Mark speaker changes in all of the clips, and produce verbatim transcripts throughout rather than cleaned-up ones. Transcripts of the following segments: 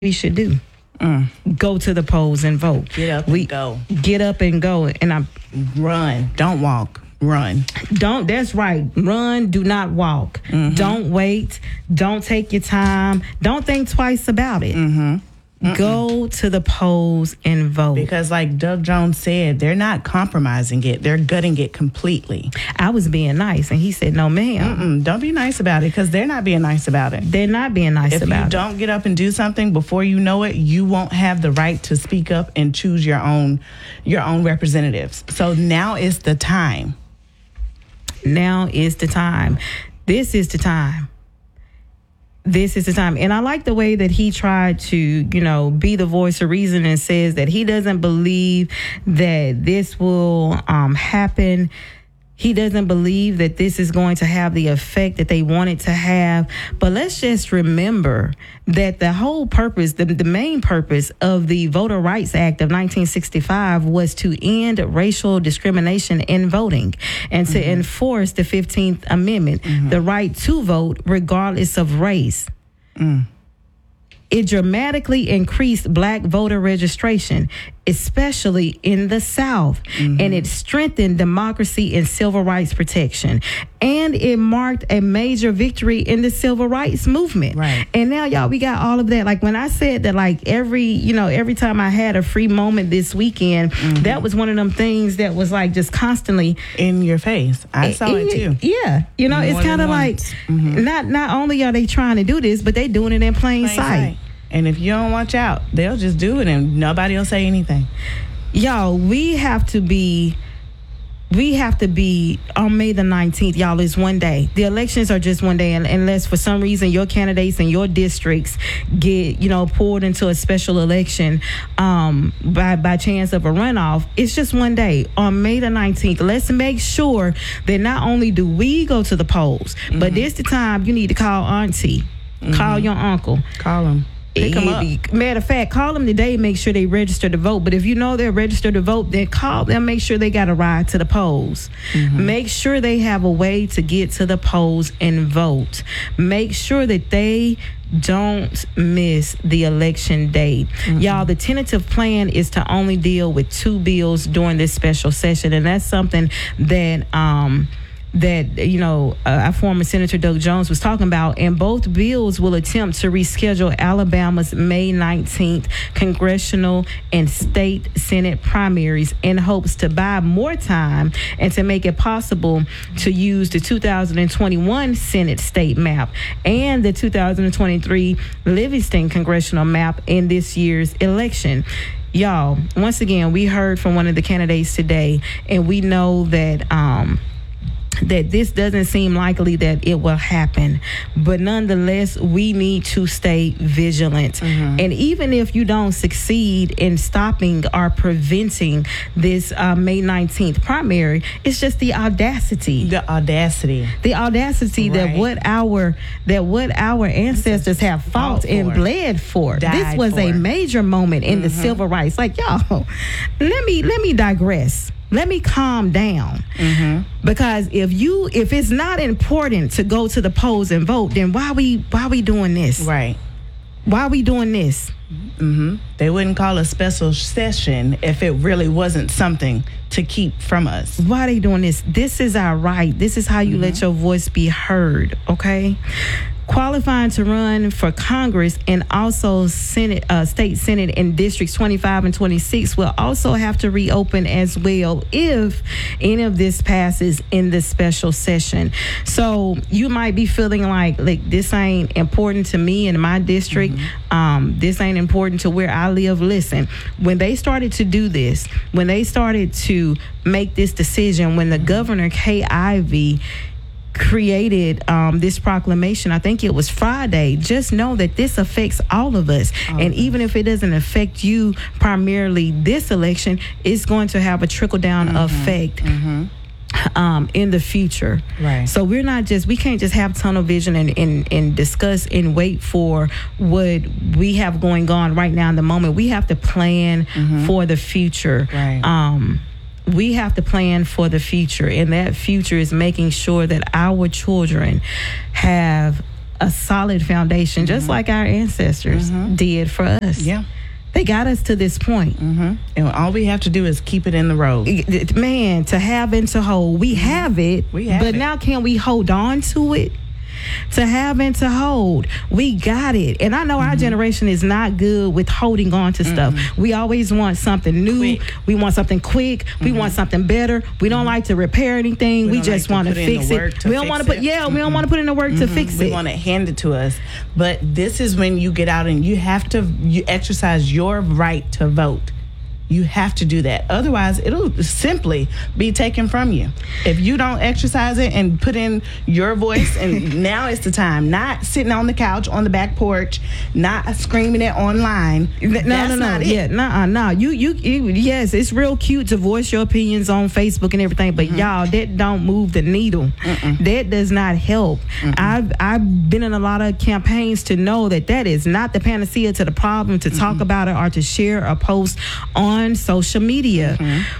Speaker 1: we should do.
Speaker 2: Mm.
Speaker 1: Go to the polls and vote.
Speaker 2: Get up
Speaker 1: we
Speaker 2: and go.
Speaker 1: Get up and go. And I
Speaker 2: run. Don't walk. Run.
Speaker 1: Don't. That's right. Run. Do not walk. Mm-hmm. Don't wait. Don't take your time. Don't think twice about it.
Speaker 2: Mm-hmm. Mm-mm.
Speaker 1: Go to the polls and vote.
Speaker 2: Because like Doug Jones said, they're not compromising it. They're gutting it completely.
Speaker 1: I was being nice, and he said, no, ma'am.
Speaker 2: Mm-mm. Don't be nice about it, because they're not being nice about it.
Speaker 1: They're not being nice
Speaker 2: if
Speaker 1: about it.
Speaker 2: If you don't get up and do something before you know it, you won't have the right to speak up and choose your own, your own representatives. So now is the time.
Speaker 1: Now is the time. This is the time. This is the time. And I like the way that he tried to, you know, be the voice of reason and says that he doesn't believe that this will um, happen. He doesn't believe that this is going to have the effect that they want it to have. But let's just remember that the whole purpose, the, the main purpose of the Voter Rights Act of nineteen sixty-five was to end racial discrimination in voting and to mm-hmm. enforce the fifteenth Amendment, mm-hmm. the right to vote regardless of race. Mm. It dramatically increased black voter registration, especially in the South, mm-hmm. and it strengthened democracy and civil rights protection. And it marked a major victory in the civil rights movement.
Speaker 2: Right.
Speaker 1: And now, y'all, we got all of that. Like when I said that, like every, you know, every time I had a free moment this weekend, mm-hmm. that was one of them things that was like just constantly
Speaker 2: in your face. I
Speaker 1: it,
Speaker 2: saw it, it too.
Speaker 1: Yeah. You know,
Speaker 2: More
Speaker 1: it's kind of like mm-hmm. not not only are they trying to do this, but they doing it in plain,
Speaker 2: plain
Speaker 1: sight.
Speaker 2: sight. And if you don't watch out, they'll just do it and nobody will say anything.
Speaker 1: Y'all, we have to be, we have to be on May the nineteenth, y'all, is one day. The elections are just one day, and unless for some reason your candidates and your districts get, you know, pulled into a special election um, by, by chance of a runoff, it's just one day. On May the nineteenth, let's make sure that not only do we go to the polls, mm-hmm. but this the time you need to call auntie, mm-hmm. call your uncle.
Speaker 2: Call them. Pick them
Speaker 1: up. Matter of fact, call them today, make sure they register to vote. But if you know they're registered to vote, then call them, make sure they got a ride to the polls. Mm-hmm. Make sure they have a way to get to the polls and vote. Make sure that they don't miss the election date. Mm-hmm. Y'all, the tentative plan is to only deal with two bills during this special session. And that's something that... um that, you know, uh, our former Senator Doug Jones was talking about, and both bills will attempt to reschedule Alabama's May nineteenth congressional and state Senate primaries in hopes to buy more time and to make it possible to use the two thousand twenty-one Senate state map and the two thousand twenty-three Livingston congressional map in this year's election. Y'all, once again, we heard from one of the candidates today, and we know that um that this doesn't seem likely that it will happen, but nonetheless we need to stay vigilant. Mm-hmm. And even if you don't succeed in stopping or preventing this uh, May nineteenth primary, it's just the audacity
Speaker 2: the audacity
Speaker 1: the audacity right. that what our that what our ancestors have fought, fought and bled for.
Speaker 2: Died
Speaker 1: this was
Speaker 2: for.
Speaker 1: a major moment in mm-hmm. the civil rights. Like, y'all, let me let me digress. Let me calm down. Mm-hmm. Because if you if it's not important to go to the polls and vote, then why we why we doing this?
Speaker 2: Right.
Speaker 1: Why are we doing this?
Speaker 2: Mm-hmm. They wouldn't call a special session if it really wasn't something to keep from us.
Speaker 1: Why are they doing this? This is our right. This is how you mm-hmm. let your voice be heard, okay? Qualifying to run for Congress and also Senate, uh, state Senate in districts twenty-five and twenty-six will also have to reopen as well if any of this passes in this special session. So you might be feeling like, like this ain't important to me in my district. Mm-hmm. Um, this ain't important to where I live. Listen, when they started to do this, when they started to make this decision, when the Governor Kay Ivey created um, this proclamation, I think it was Friday, just know that this affects all of us. Oh, and even if it doesn't affect you primarily this election, it's going to have a trickle-down mm-hmm. effect mm-hmm. Um, in the future.
Speaker 2: Right.
Speaker 1: So we're not just, we can't just have tunnel vision and, and, and discuss and wait for what we have going on right now in the moment. We have to plan mm-hmm. for the future.
Speaker 2: Right.
Speaker 1: Um, we have to plan for the future, and that future is making sure that our children have a solid foundation, just like our ancestors did for us.
Speaker 2: Yeah.
Speaker 1: They got us to this point.
Speaker 2: Mm-hmm. And all we have to do is keep it in the road.
Speaker 1: Man, to have and to hold. We have it,
Speaker 2: We have
Speaker 1: but
Speaker 2: it.
Speaker 1: now can we hold on to it? To have and to hold. We got it. And I know our generation is not good with holding on to stuff. We always want something new.
Speaker 2: Quick.
Speaker 1: We want something quick. We want something better. We don't like to repair anything. We,
Speaker 2: don't
Speaker 1: just
Speaker 2: like
Speaker 1: want
Speaker 2: to
Speaker 1: to
Speaker 2: put in
Speaker 1: fix
Speaker 2: the
Speaker 1: it.
Speaker 2: work to
Speaker 1: We don't
Speaker 2: fix
Speaker 1: want to put
Speaker 2: it.
Speaker 1: yeah, we don't want to put in the work to fix
Speaker 2: We
Speaker 1: it.
Speaker 2: want it handed to us. But this is when you get out and you have to you exercise your right to vote. You have to do that. Otherwise, it'll simply be taken from you. If you don't exercise it and put in your voice, and now is the time. Not sitting on the couch on the back porch, not screaming it online.
Speaker 1: No,
Speaker 2: That's
Speaker 1: no, no,
Speaker 2: not it.
Speaker 1: yeah, nah, nah. You, you, you, yes, it's real cute to voice your opinions on Facebook and everything, but y'all, that don't move the needle. That does not help. I've, I've been in a lot of campaigns to know that that is not the panacea to the problem to talk about it or to share a post on social media.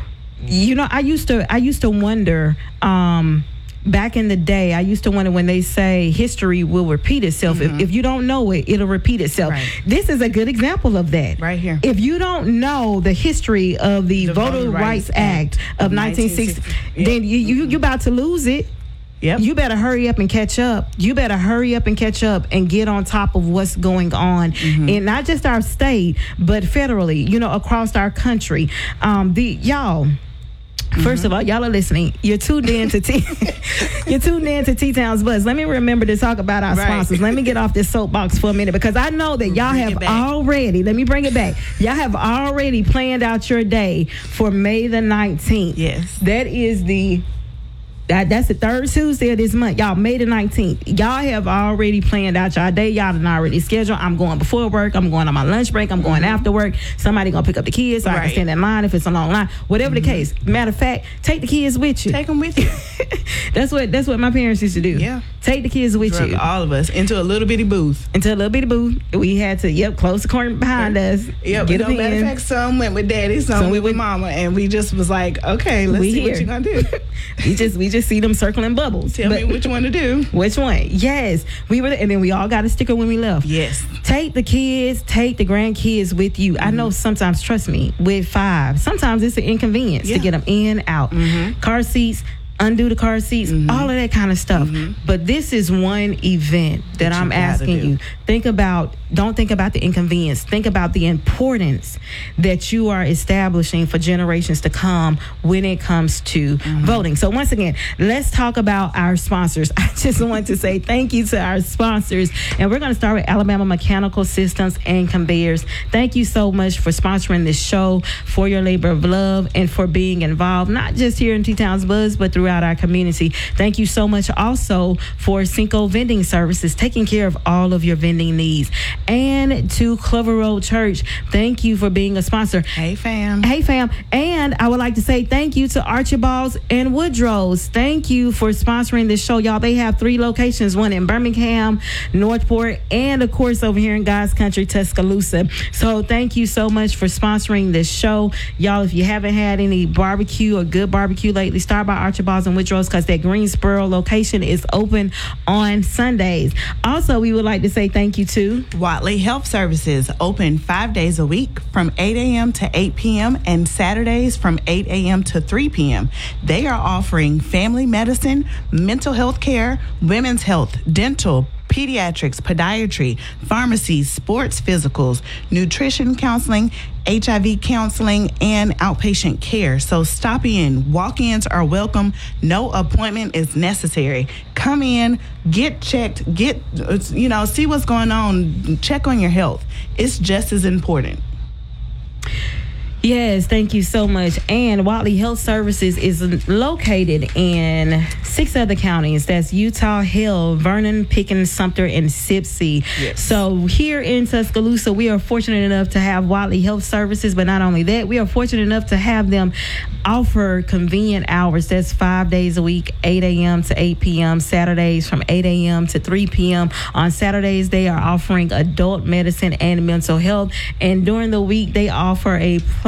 Speaker 1: You know, I used to, I used to wonder. Um, Back in the day, I used to wonder when they say history will repeat itself. If, if you don't know it, it'll repeat itself.
Speaker 2: Right.
Speaker 1: This is a good example of that.
Speaker 2: Right here.
Speaker 1: If you don't know the history of the,
Speaker 2: The
Speaker 1: Voter
Speaker 2: Voting
Speaker 1: Rights,
Speaker 2: Rights
Speaker 1: Act,
Speaker 2: Act
Speaker 1: of
Speaker 2: of
Speaker 1: nineteen sixty,
Speaker 2: nineteen sixty,
Speaker 1: then you, you you're about to lose it.
Speaker 2: Yep.
Speaker 1: You better hurry up and catch up. You better hurry up and catch up and get on top of what's going on in not just our state, but federally, you know, across our country. Um, the y'all. First of all, y'all are listening. You're tuned in to T. You're tuned in to T-Town's Buzz. Let me remember to talk about our
Speaker 2: Right.
Speaker 1: sponsors. Let me get off this soapbox for a minute because I know that y'all
Speaker 2: Bring it
Speaker 1: have
Speaker 2: back.
Speaker 1: already. Let me bring it back. Y'all have already planned out your day for May the nineteenth.
Speaker 2: Yes.
Speaker 1: That is the. That, that's the third Tuesday of this month. Y'all, May the nineteenth. Y'all have already planned out y'all day. Y'all done already scheduled. I'm going before work. I'm going on my lunch break. I'm going after work. Somebody going to pick up the kids so I can
Speaker 2: Right.
Speaker 1: stand in line if it's a long line. Whatever the case. Matter of fact, take the kids with you.
Speaker 2: Take them with you.
Speaker 1: that's what that's what my parents used to do.
Speaker 2: Yeah.
Speaker 1: Take the kids with
Speaker 2: Drug
Speaker 1: you.
Speaker 2: all of us into a little bitty booth.
Speaker 1: Into a little bitty booth. We had to, yep, close the corner behind us.
Speaker 2: Yep.
Speaker 1: Get
Speaker 2: No
Speaker 1: them
Speaker 2: matter of
Speaker 1: in.
Speaker 2: fact, some went with daddy, some,
Speaker 1: Some
Speaker 2: went
Speaker 1: we
Speaker 2: with
Speaker 1: went-
Speaker 2: mama, and we just was like, okay, let's
Speaker 1: We
Speaker 2: see
Speaker 1: here.
Speaker 2: what you're gonna do.
Speaker 1: we just we just see them circling bubbles.
Speaker 2: Tell
Speaker 1: But-
Speaker 2: me which one to do.
Speaker 1: Which one? Yes. We were there, and then we all got a sticker when we left.
Speaker 2: Yes.
Speaker 1: Take the kids, take the grandkids with you. I know sometimes, trust me, with five, sometimes it's an inconvenience
Speaker 2: Yeah.
Speaker 1: to get them in, out. Car seats, undo the car seats, all of that kind of stuff. But this is one event that,
Speaker 2: That you
Speaker 1: I'm
Speaker 2: gotta
Speaker 1: asking
Speaker 2: do.
Speaker 1: you. Think about, don't think about the inconvenience. Think about the importance that you are establishing for generations to come when it comes to voting. So once again, let's talk about our sponsors. I just want to say thank you to our sponsors. And we're going to start with Alabama Mechanical Systems and Conveyors. Thank you so much for sponsoring this show, for your labor of love, and for being involved, not just here in T-Town's Buzz, but throughout our community. Thank you so much also for Cinco Vending Services, taking care of all of your vending needs. And to Clover Road Church, thank you for being a sponsor.
Speaker 2: Hey, fam.
Speaker 1: Hey, fam. And I would like to say thank you to Archibald's and Woodrow's. Thank you for sponsoring this show, y'all. They have three locations, one in Birmingham, Northport, and of course over here in God's country, Tuscaloosa. So thank you so much for sponsoring this show. Y'all, if you haven't had any barbecue or good barbecue lately, start by Archibald's and Woodrow's because that Greensboro location is open on Sundays. Also, we would like to say thank you to
Speaker 2: Watley Health Services, open five days a week from eight a.m. to eight p.m. and Saturdays from eight a.m. to three p.m. They are offering family medicine, mental health care, women's health, dental, pediatrics, podiatry, pharmacy, sports physicals, nutrition counseling, H I V counseling, and outpatient care. So stop in. Walk-ins are welcome. No appointment is necessary. Come in, get checked, get, you know, see what's going on. Check on your health. It's just as important.
Speaker 1: Yes, thank you so much. And Watley Health Services is located in six other counties. That's Utah, Hill, Vernon, Pickens, Sumter, and Sipsey.
Speaker 2: Yes.
Speaker 1: So here in Tuscaloosa, we are fortunate enough to have Watley Health Services, but not only that, we are fortunate enough to have them offer convenient hours. That's five days a week, eight a.m. to eight p.m., Saturdays from eight a.m. to three p.m. On Saturdays, they are offering adult medicine and mental health. And during the week, they offer a plethora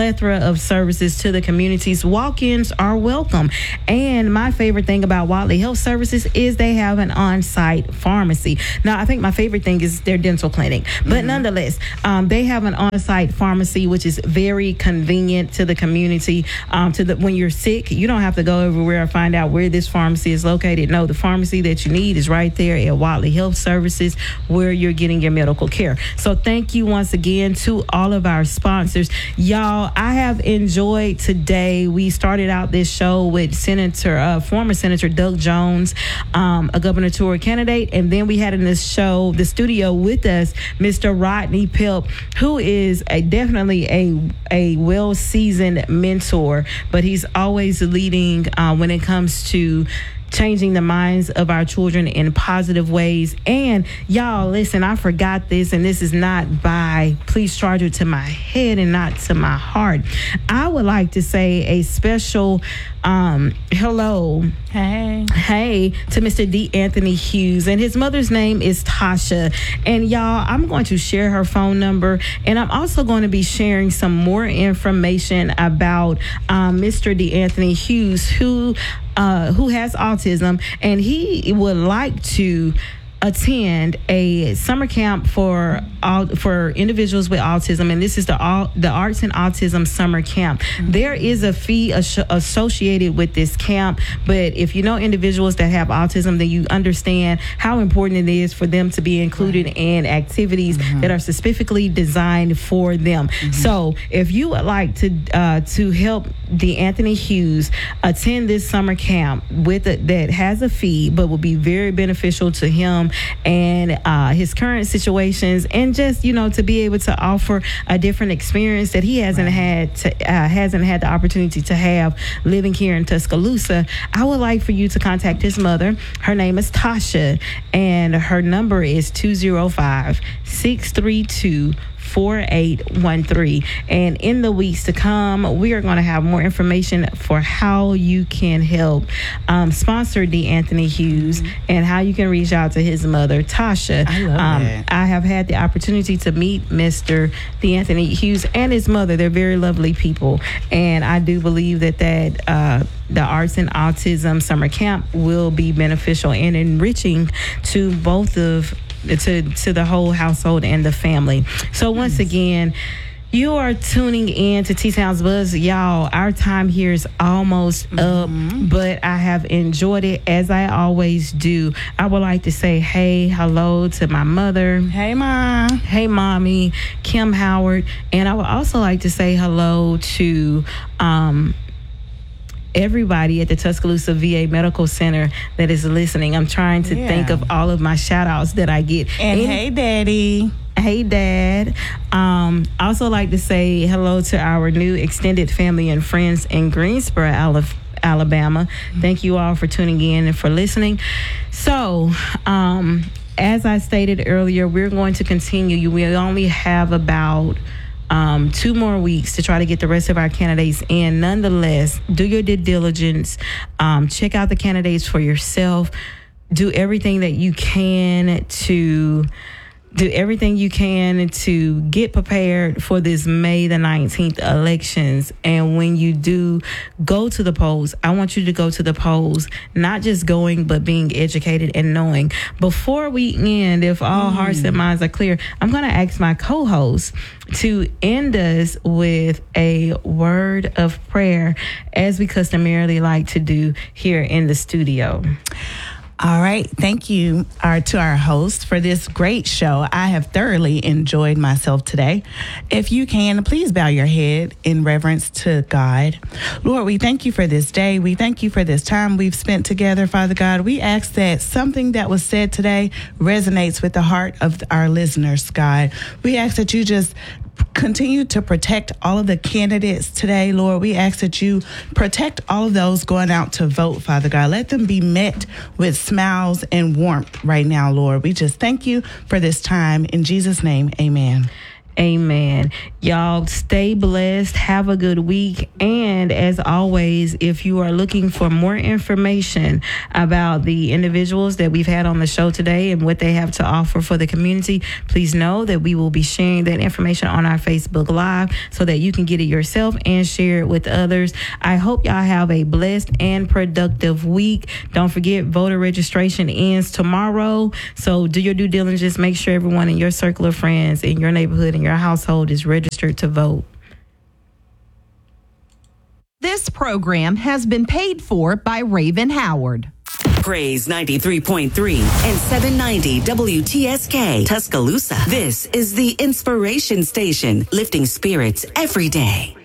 Speaker 1: plethora of services to the communities. Walk-ins are welcome. And my favorite thing about Whatley Health Services is they have an on-site pharmacy. Now, I think my favorite thing is their dental clinic. But mm-hmm. nonetheless, um, they have an on-site pharmacy, which is very convenient to the community. Um, to the when you're sick, you don't have to go everywhere and find out where this pharmacy is located. No, the pharmacy that you need is right there at Whatley Health Services, where you're getting your medical care. So thank you once again to all of our sponsors. Y'all, I have enjoyed today. We started out this show with Senator, uh, former Senator Doug Jones, um, a gubernatorial candidate, and then we had in this show, the studio with us, Mister Rodney Pelp, who is a definitely a a well-seasoned mentor, but he's always leading uh, when it comes to changing the minds of our children in positive ways. And y'all, listen, I forgot this, and this is not by please charge it to my head and not to my heart. I would like to say a special um, hello.
Speaker 2: Hey.
Speaker 1: Hey to Mister D. Anthony Hughes, and his mother's name is Tasha. And y'all, I'm going to share her phone number, and I'm also going to be sharing some more information about um, Mister D. Anthony Hughes, who uh, who has autism, and he would like to attend a summer camp for all for individuals with autism, and this is the all the Arts and Autism Summer Camp. Mm-hmm. There is a fee as- associated with this camp, but if you know individuals that have autism, then you understand how important it is for them to be included right. in activities mm-hmm. that are specifically designed for them. Mm-hmm. So if you would like to uh, to help the Anthony Hughes attend this summer camp with a, that has a fee, but will be very beneficial to him and uh, his current situations, and just, you know, to be able to offer a different experience that he hasn't right. had to, uh, hasn't had the opportunity to have living here in Tuscaloosa. I would like for you to contact his mother. Her name is Tasha, and her number is two oh five, six three two, four eight one three. And in the weeks to come, we are going to have more information for how you can help um, sponsor D. Anthony Hughes mm-hmm. and how you can reach out to his mother, Tasha.
Speaker 2: I love
Speaker 1: um,
Speaker 2: that.
Speaker 1: I have had the opportunity to meet Mister D. Anthony Hughes and his mother. They're very lovely people, and I do believe that that uh, the Arts and Autism Summer Camp will be beneficial and enriching to both of to to the whole household and the family. So once again, you are tuning in to T-Sounds Buzz. Y'all, our time here is almost mm-hmm. up, but I have enjoyed it as I always do. I would like to say hey, hello to my mother.
Speaker 2: Hey, Mom.
Speaker 1: Hey, Mommy, Kim Howard. And I would also like to say hello to um, everybody at the Tuscaloosa V A Medical Center that is listening. I'm trying to yeah. think of all of my shout outs that I get.
Speaker 2: And, and hey, Daddy.
Speaker 1: Hey, Dad. Um, I also like to say hello to our new extended family and friends in Greensboro, Alabama. Mm-hmm. Thank you all for tuning in and for listening. So, um, as I stated earlier, we're going to continue. We only have about Um, two more weeks to try to get the rest of our candidates in. Nonetheless, do your due diligence. Um, check out the candidates for yourself. Do everything that you can to do everything you can to get prepared for this May the nineteenth elections. And when you do go to the polls, I want you to go to the polls, not just going, but being educated and knowing. Before we end, if all mm. hearts and minds are clear, I'm going to ask my co-host to end us with a word of prayer, as we customarily like to do here in the studio.
Speaker 2: All right. Thank you our, to our host for this great show. I have thoroughly enjoyed myself today. If you can, please bow your head in reverence to God. Lord, we thank you for this day. We thank you for this time we've spent together, Father God. We ask that something that was said today resonates with the heart of our listeners, God. We ask that you just continue to protect all of the candidates today, Lord. We ask that you protect all of those going out to vote, Father God. Let them be met with smiles and warmth right now, Lord. We just thank you for this time. In Jesus' name, amen.
Speaker 1: Amen. Y'all stay blessed. Have a good week. And as always, if you are looking for more information about the individuals that we've had on the show today and what they have to offer for the community, please know that we will be sharing that information on our Facebook Live so that you can get it yourself and share it with others. I hope y'all have a blessed and productive week. Don't forget, voter registration ends tomorrow. So do your due diligence. Make sure everyone in your circle of friends, in your neighborhood, in your household is registered to vote.
Speaker 3: This program has been paid for by Raven Howard.
Speaker 4: Praise ninety-three point three and seven ninety W T S K Tuscaloosa. This is the Inspiration Station, lifting spirits every day.